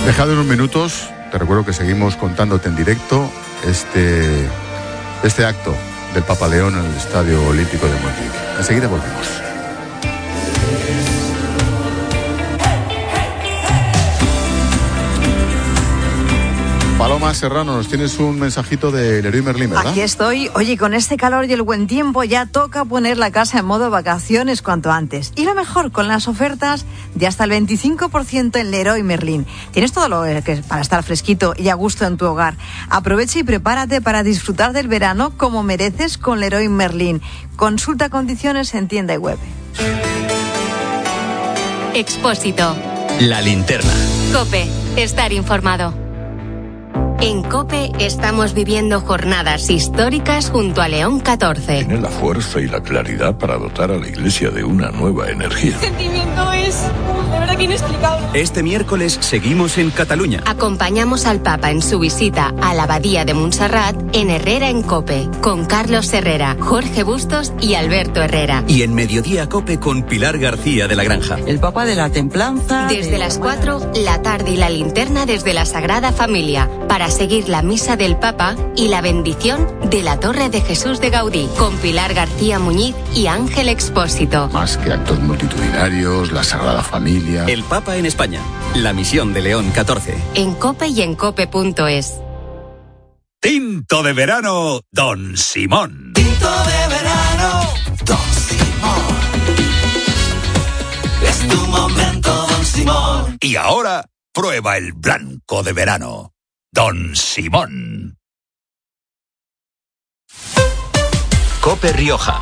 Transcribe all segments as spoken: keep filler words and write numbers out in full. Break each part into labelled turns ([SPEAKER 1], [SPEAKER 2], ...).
[SPEAKER 1] Dejado unos minutos, te recuerdo que seguimos contándote en directo este, este acto del Papa León en el Estadio Olímpico de Montjuic. Enseguida volvemos. Paloma Serrano, nos tienes un mensajito de Leroy Merlin, ¿verdad?
[SPEAKER 2] Aquí estoy. Oye, con este calor y el buen tiempo ya toca poner la casa en modo vacaciones cuanto antes. Y lo mejor, con las ofertas de hasta el veinticinco por ciento en Leroy Merlin. Tienes todo lo que es para estar fresquito y a gusto en tu hogar. Aprovecha y prepárate para disfrutar del verano como mereces con Leroy Merlin. Consulta condiciones en tienda y web.
[SPEAKER 3] Expósito.
[SPEAKER 4] La linterna.
[SPEAKER 3] COPE. Estar informado. En COPE estamos viviendo jornadas históricas junto a León catorce.
[SPEAKER 5] Tiene la fuerza y la claridad para dotar a la Iglesia de una nueva energía.
[SPEAKER 6] El sentimiento es de verdad que inexplicable.
[SPEAKER 4] Este miércoles seguimos en Cataluña.
[SPEAKER 3] Acompañamos al Papa en su visita a la Abadía de Montserrat en Herrera en COPE, con Carlos Herrera, Jorge Bustos y Alberto Herrera.
[SPEAKER 4] Y en Mediodía COPE con Pilar García de la Granja.
[SPEAKER 7] El Papa de la Templanza.
[SPEAKER 3] Desde
[SPEAKER 7] de...
[SPEAKER 3] las cuatro, la tarde y la linterna desde la Sagrada Familia, para seguir la misa del Papa y la bendición de la Torre de Jesús de Gaudí, con Pilar García Muñiz y Ángel Expósito.
[SPEAKER 1] Más que actos multitudinarios, la Sagrada Familia.
[SPEAKER 4] El Papa en España. La misión de León catorce.
[SPEAKER 3] En COPE y en cope punto es.
[SPEAKER 8] Tinto de verano, Don Simón.
[SPEAKER 9] Tinto de verano, Don Simón. Es tu momento, Don Simón.
[SPEAKER 8] Y ahora, prueba el blanco de verano, Don Simón.
[SPEAKER 4] COPE Rioja.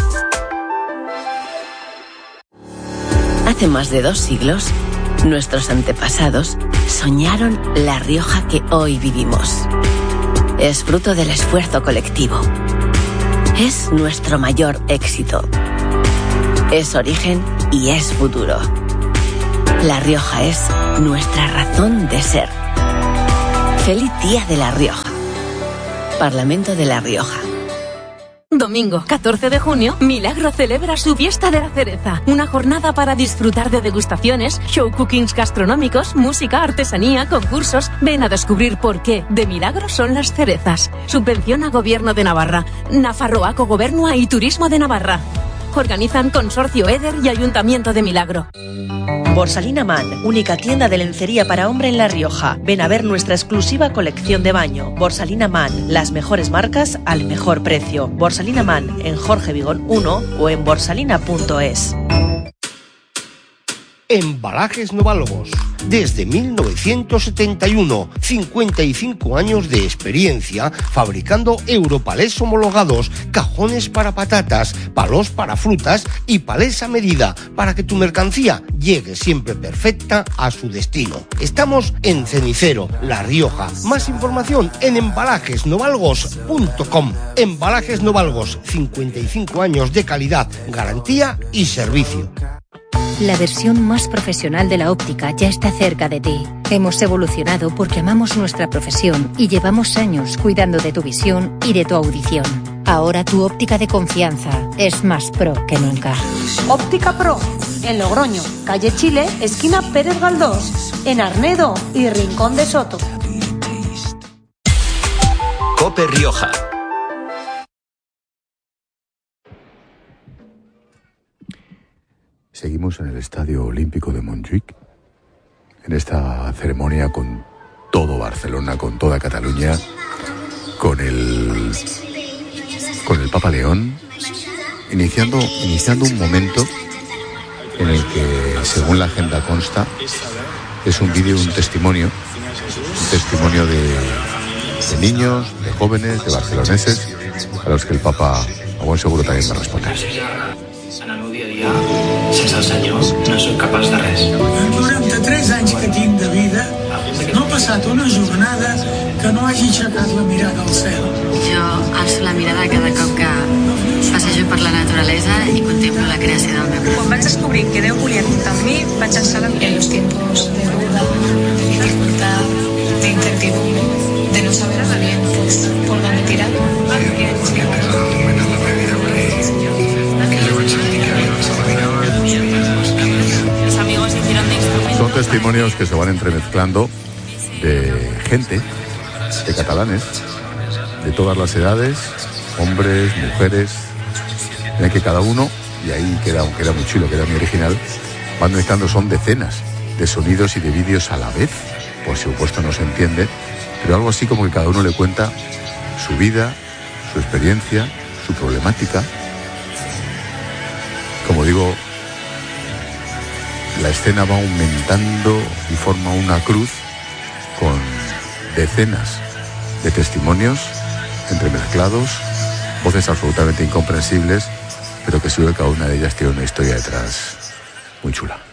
[SPEAKER 10] Hace más de dos siglos, nuestros antepasados soñaron la Rioja que hoy vivimos. Es fruto del esfuerzo colectivo. Es nuestro mayor éxito. Es origen y es futuro. La Rioja es nuestra razón de ser. Feliz Día de La Rioja. Parlamento de La Rioja.
[SPEAKER 11] Domingo, catorce de junio, Milagro celebra su Fiesta de la Cereza. Una jornada para disfrutar de degustaciones, show cookings gastronómicos, música, artesanía, concursos. Ven a descubrir por qué de Milagro son las cerezas. Subvención a Gobierno de Navarra, Nafarroaco Gobernua y Turismo de Navarra. Organizan Consorcio Eder y Ayuntamiento de Milagro.
[SPEAKER 12] Borsalina Man, única tienda de lencería para hombre en La Rioja. Ven a ver nuestra exclusiva colección de baño. Borsalina Man, las mejores marcas al mejor precio. Borsalina Man en Jorge Vigón uno o en borsalina punto es.
[SPEAKER 13] Embalajes Novalogos. Desde mil novecientos setenta y uno, cincuenta y cinco años de experiencia fabricando europalés homologados, cajones para patatas, palos para frutas y palés a medida para que tu mercancía llegue siempre perfecta a su destino. Estamos en Cenicero, La Rioja. Más información en embalajes novalgos punto com. Embalajes Novalgos, cincuenta y cinco años de calidad, garantía y servicio.
[SPEAKER 14] La versión más profesional de la óptica ya está cerca de ti. Hemos evolucionado porque amamos nuestra profesión y llevamos años cuidando de tu visión y de tu audición. Ahora tu óptica de confianza es más pro que nunca.
[SPEAKER 15] Óptica Pro, en Logroño, calle Chile, esquina Pérez Galdós, en Arnedo y Rincón de Soto.
[SPEAKER 4] COPE Rioja.
[SPEAKER 1] Seguimos en el Estadio Olímpico de Montjuic, en esta ceremonia con todo Barcelona, con toda Cataluña, con el, con el Papa León, iniciando, iniciando un momento en el que, según la agenda consta, es un vídeo, un testimonio, un testimonio de, de niños, de jóvenes, de barceloneses, a los que el Papa, a buen seguro, también va a responder.
[SPEAKER 16] Sense el Senyor no soc capaç de res.
[SPEAKER 17] En quaranta-tres anys que tinc de vida no he passat una jornada que no hagi aixecat la mirada al cel.
[SPEAKER 18] Jo alço la mirada cada cop que passejo per la naturalesa i contemplo la creació del meu món.
[SPEAKER 6] Quan vaig descobrir que Déu volia comptar amb mi, vaig alçar la mirada. En los tiempos de duda, de dificultad, de incertidumbre, de no saber a bien pues, por dónde tirar. Porque he empezado a dominar la medida que yo pensé que había pasado la mirada.
[SPEAKER 1] Son testimonios que se van entremezclando de gente, de catalanes, de todas las edades, hombres, mujeres, en el que cada uno, y ahí queda, aunque era muy chulo, que era muy original, van mezclando, son decenas de sonidos y de vídeos a la vez, por supuesto no se entiende, pero algo así como que cada uno le cuenta su vida, su experiencia, su problemática. Como digo, la escena va aumentando y forma una cruz con decenas de testimonios entremezclados, voces absolutamente incomprensibles, pero que seguro que cada una de ellas tiene una historia detrás muy chula.